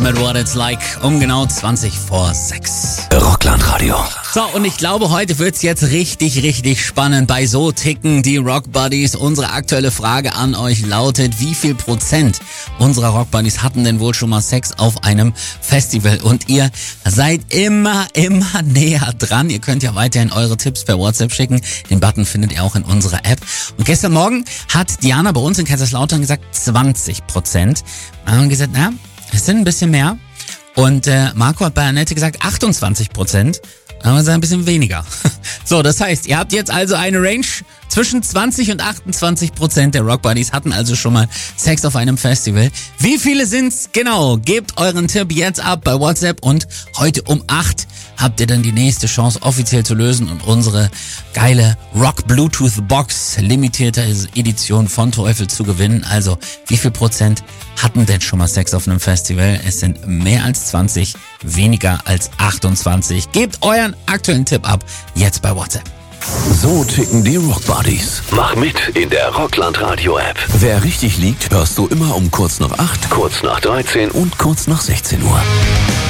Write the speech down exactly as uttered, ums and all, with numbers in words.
mit What It's Like um genau zwanzig vor sechs. Rockland-Radio. So, und ich glaube, heute wird's jetzt richtig, richtig spannend. Bei So ticken die Rock Buddies. Unsere aktuelle Frage an euch lautet, wie viel Prozent unserer Rock Buddies hatten denn wohl schon mal Sex auf einem Festival? Und ihr seid immer, immer näher dran. Ihr könnt ja weiterhin eure Tipps per WhatsApp schicken. Den Button findet ihr auch in unserer App. Und gestern Morgen hat Diana bei uns in Kaiserslautern gesagt, zwanzig Prozent. Wir haben gesagt, na, es sind ein bisschen mehr. Und äh, Marco hat bei Annette gesagt, achtundzwanzig Prozent. Aber es ist ein bisschen weniger. So, das heißt, ihr habt jetzt also eine Range zwischen zwanzig und achtundzwanzig Prozent der Rock Buddies hatten also schon mal Sex auf einem Festival. Wie viele sind's? Genau, gebt euren Tipp jetzt ab bei WhatsApp und heute um acht habt ihr dann die nächste Chance offiziell zu lösen und unsere geile Rock Bluetooth Box limitierte Edition von Teufel zu gewinnen. Also, wie viel Prozent hatten denn schon mal Sex auf einem Festival? Es sind mehr als zwanzig, weniger als achtundzwanzig. Gebt euren aktuellen Tipp ab, jetzt bei WhatsApp. So ticken die Rock Buddies. Mach mit in der Rockland-Radio-App. Wer richtig liegt, hörst du immer um kurz nach acht, Kurz nach dreizehn und kurz nach sechzehn Uhr.